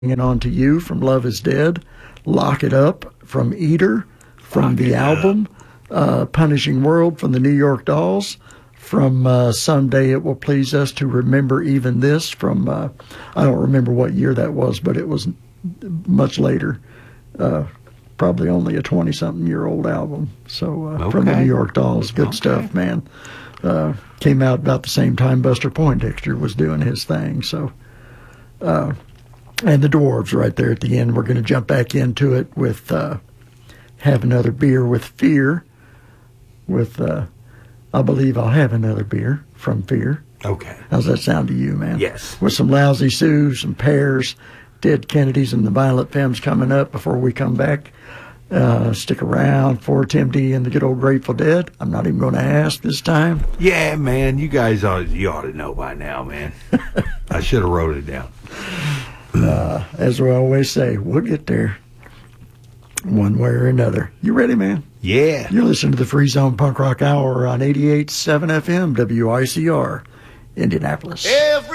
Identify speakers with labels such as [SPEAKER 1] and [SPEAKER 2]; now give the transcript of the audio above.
[SPEAKER 1] Hanging On to You from Love Is Dead, Lock It Up from Eater, from the album, Punishing World from the New York Dolls, from Someday It Will Please Us to Remember Even This from, I don't remember what year that was, but it was much later, probably only a 20-something-year-old album. So from the New York Dolls, good stuff, man. Came out about the same time Buster Poindexter was doing his thing, so... and the Dwarves right there at the end. We're going to jump back into it with Have Another Beer with Fear. With I Believe I'll Have Another Beer from Fear.
[SPEAKER 2] Okay.
[SPEAKER 1] How's that sound to you, man?
[SPEAKER 2] Yes.
[SPEAKER 1] With some Lousy Sue, some Pears, Dead Kennedys, and the Violent Femmes coming up before we come back. Stick around for Tim D and the good old Grateful Dead. I'm not even going to ask this time.
[SPEAKER 2] Yeah, man. You guys ought to know by now, man. I should have wrote it down.
[SPEAKER 1] As we always say, we'll get there one way or another. You ready, man?
[SPEAKER 2] Yeah.
[SPEAKER 1] You're listening to the Free Zone Punk Rock Hour on 88.7 FM, WICR, Indianapolis.
[SPEAKER 2] Yeah.